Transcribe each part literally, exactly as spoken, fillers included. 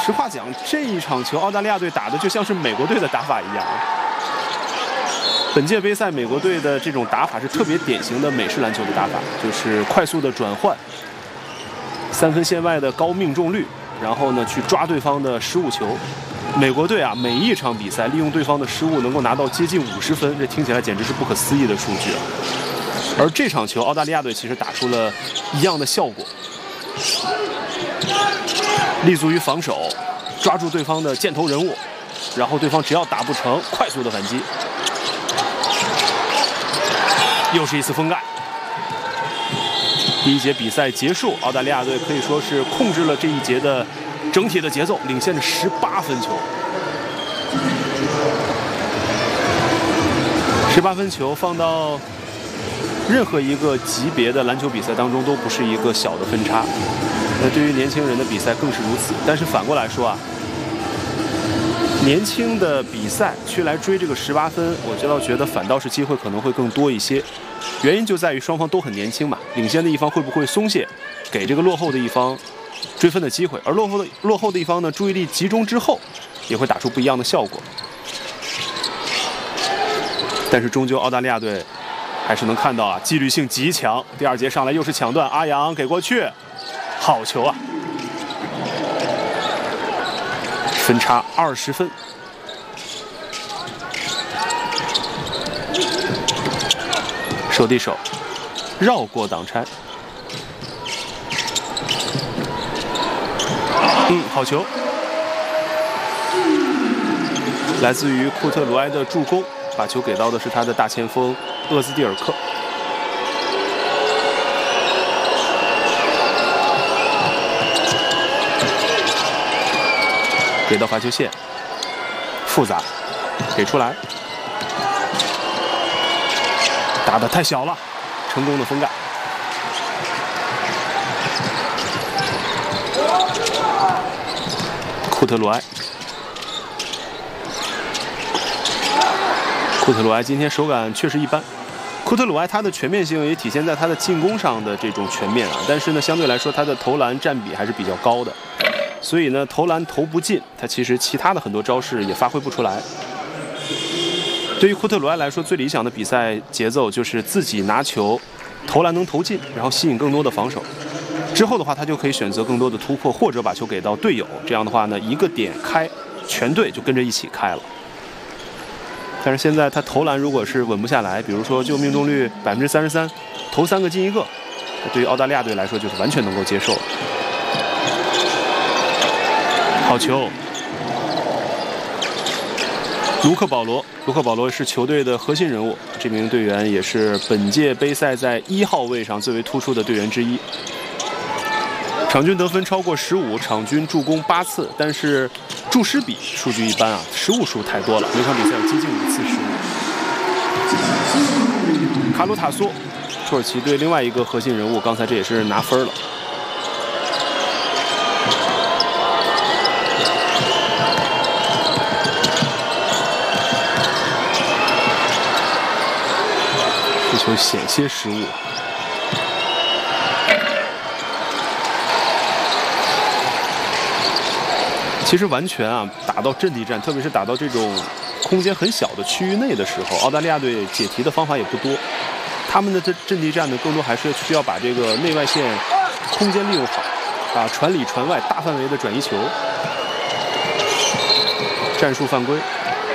实话讲，这一场球澳大利亚队打的就像是美国队的打法一样。本届杯赛，美国队的这种打法是特别典型的美式篮球的打法，就是快速的转换，三分线外的高命中率，然后呢去抓对方的失误球。美国队啊，每一场比赛利用对方的失误能够拿到接近五十分，这听起来简直是不可思议的数据啊。而这场球，澳大利亚队其实打出了一样的效果，立足于防守，抓住对方的箭头人物，然后对方只要打不成，快速的反击。又是一次封盖。第一节比赛结束，澳大利亚队可以说是控制了这一节的整体的节奏，领先着十八分球。十八分球放到任何一个级别的篮球比赛当中都不是一个小的分差。那对于年轻人的比赛更是如此。但是反过来说啊，年轻的比赛去来追这个十八分，我就倒觉得反倒是机会可能会更多一些。原因就在于双方都很年轻嘛，领先的一方会不会松懈，给这个落后的一方追分的机会，而落后的落后的一方呢，注意力集中之后，也会打出不一样的效果。但是终究澳大利亚队还是能看到啊，纪律性极强。第二节上来又是抢断，阿扬给过去，好球啊！分差二十分。手递手，绕过挡拆。嗯，好球，来自于库特鲁埃的助攻，把球给到的是他的大前锋厄兹蒂尔克。给到罚球线，复杂，给出来，打得太小了，成功的封盖。库特鲁埃，库特鲁埃今天手感确实一般。库特鲁埃他的全面性也体现在他的进攻上的这种全面啊，但是呢，相对来说他的投篮占比还是比较高的。所以呢，投篮投不进，他其实其他的很多招式也发挥不出来。对于库特鲁埃来说，最理想的比赛节奏就是自己拿球，投篮能投进，然后吸引更多的防守。之后的话，他就可以选择更多的突破，或者把球给到队友。这样的话呢，一个点开，全队就跟着一起开了。但是现在他投篮如果是稳不下来，比如说就命中率百分之三十三，投三个进一个，对于澳大利亚队来说就是完全能够接受了。好球，卢克保罗，卢克保罗是球队的核心人物，这名队员也是本届杯赛在一号位上最为突出的队员之一。场均得分超过十五，场均助攻八次，但是助失比数据一般啊，失误数太多了，每场比赛有接近五次失误。卡鲁塔索，土耳其队另外一个核心人物，刚才这也是拿分了。这球险些失误。其实完全啊，打到阵地战，特别是打到这种空间很小的区域内的时候，澳大利亚队解题的方法也不多。他们的这阵地战呢，更多还是需要把这个内外线空间利用好，啊，传里传外，大范围的转移球，战术犯规。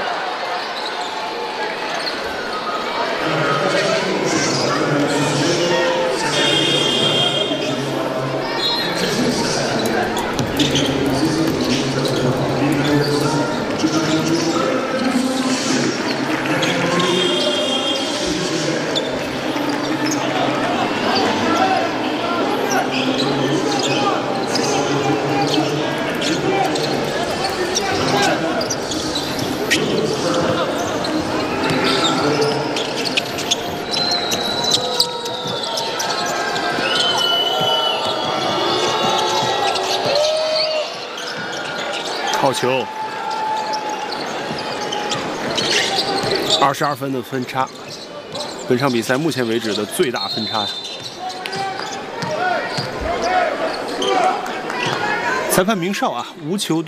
好球，二十二分的分差，本场比赛目前为止的最大分差。裁判明哨啊，无球。